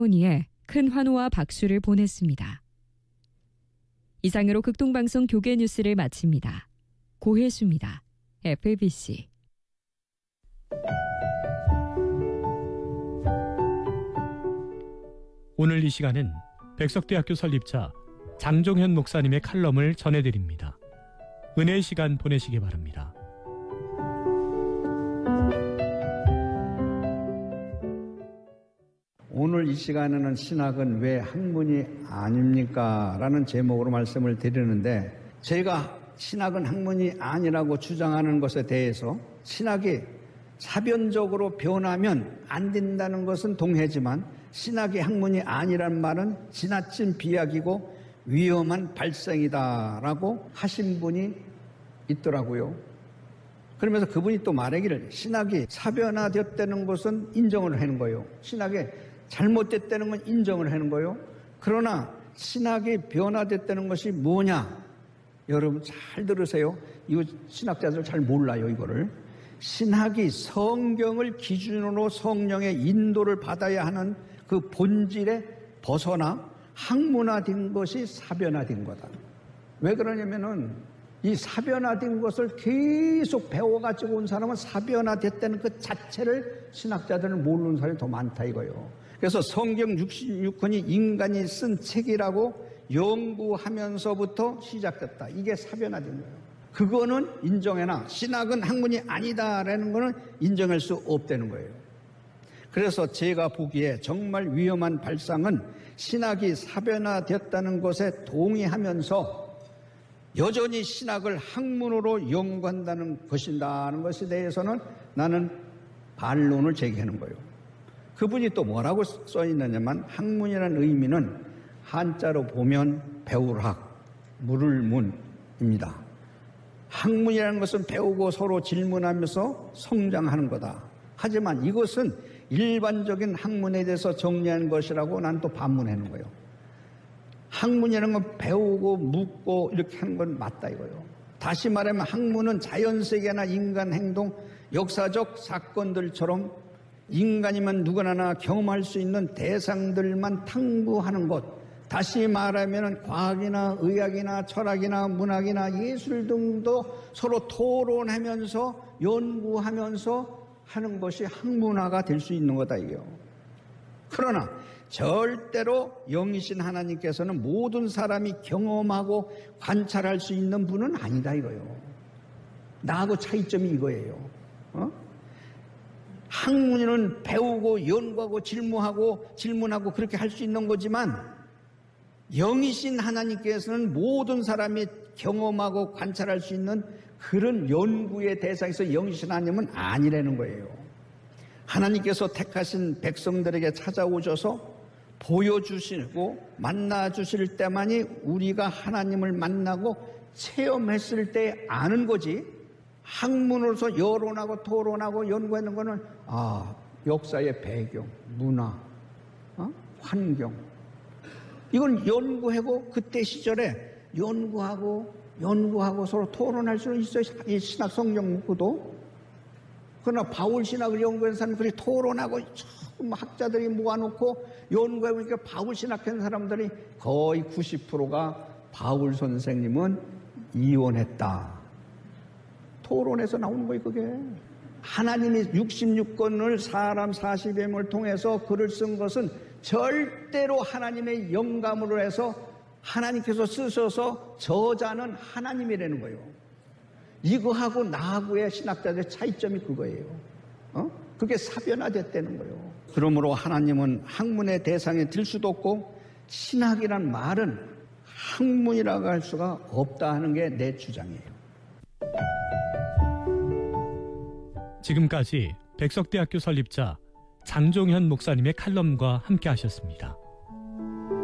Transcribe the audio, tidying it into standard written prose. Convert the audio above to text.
이에 큰 환호와 박수를 보냈습니다. 이상으로 극동방송 교계 뉴스를 마칩니다. 고혜수입니다. FBC. 오늘 이 시간은 백석대학교 설립자 장종현 목사님의 칼럼을 전해드립니다. 은혜의 시간 보내시기 바랍니다. 오늘 이 시간에는 신학은 왜 학문이 아닙니까? 라는 제목으로 말씀을 드리는데, 제가 신학은 학문이 아니라고 주장하는 것에 대해서 신학이 사변적으로 변하면 안 된다는 것은 동의하지만 신학이 학문이 아니란 말은 지나친 비약이고 위험한 발상이다라고 하신 분이 있더라고요. 그러면서 그분이 또 말하기를 신학이 사변화되었다는 것은 인정을 하는 거예요. 신학이 잘못됐다는 건 인정을 하는 거예요. 그러나 신학이 변화됐다는 것이 뭐냐? 여러분 잘 들으세요. 이거 신학자들 잘 몰라요, 이거를. 신학이 성경을 기준으로 성령의 인도를 받아야 하는 그 본질에 벗어나 학문화된 것이 사변화된 거다. 왜 그러냐면은 이 사변화된 것을 계속 배워가지고 온 사람은 사변화됐다는 그 자체를 신학자들은 모르는 사람이 더 많다 이거예요. 그래서 성경 66권이 인간이 쓴 책이라고 연구하면서부터 시작됐다. 이게 사변화된 거예요. 그거는 인정해나 신학은 학문이 아니다라는 거는 인정할 수 없다는 거예요. 그래서 제가 보기에 정말 위험한 발상은 신학이 사변화됐다는 것에 동의하면서 여전히 신학을 학문으로 연구한다는 것인다는 것에 대해서는 나는 반론을 제기하는 거예요. 그분이 또 뭐라고 써 있느냐면 학문이라는 의미는 한자로 보면 배울 학, 물을 문입니다. 학문이라는 것은 배우고 서로 질문하면서 성장하는 거다. 하지만 이것은 일반적인 학문에 대해서 정리하는 것이라고 난 또 반문하는 거예요. 학문이라는 건 배우고 묻고 이렇게 하는 건 맞다 이거예요. 다시 말하면 학문은 자연세계나 인간 행동, 역사적 사건들처럼 인간이면 누구나 경험할 수 있는 대상들만 탐구하는 것. 다시 말하면 과학이나 의학이나 철학이나 문학이나 예술 등도 서로 토론하면서 연구하면서 하는 것이 학문화가 될 수 있는 거다 이게요. 그러나 절대로 영이신 하나님께서는 모든 사람이 경험하고 관찰할 수 있는 분은 아니다 이거예요. 나하고 차이점이 이거예요. 학문은 배우고 연구하고 질문하고 그렇게 할 수 있는 거지만 영이신 하나님께서는 모든 사람이 경험하고 관찰할 수 있는 그런 연구의 대상에서 영이신 하나님은 아니라는 거예요. 하나님께서 택하신 백성들에게 찾아오셔서 보여주시고 만나주실 때만이 우리가 하나님을 만나고 체험했을 때 아는 거지, 학문으로서 여론하고 토론하고 연구하는 거는 역사의 배경, 문화, 환경, 이건 연구하고 그때 시절에 연구하고 서로 토론할 수는 있어요. 이 신학 성경 묻고도. 그러나 바울 신학을 연구한 사람들이 토론하고 학자들이 모아놓고 연구해보니까 바울 신학한 사람들이 거의 90%가 바울 선생님은 이혼했다. 토론에서 나오는 거예요, 그게. 하나님이 66권을 사람 40여 명을 통해서 글을 쓴 것은 절대로 하나님의 영감으로 해서 하나님께서 쓰셔서 저자는 하나님이라는 거예요. 이거하고 나하고의 신학자들의 차이점이 그거예요. 그게 사변화됐다는 거예요. 그러므로 하나님은 학문의 대상에 들 수도 없고 신학이란 말은 학문이라고 할 수가 없다 하는 게 내 주장이에요. 지금까지 백석대학교 설립자 장종현 목사님의 칼럼과 함께 하셨습니다.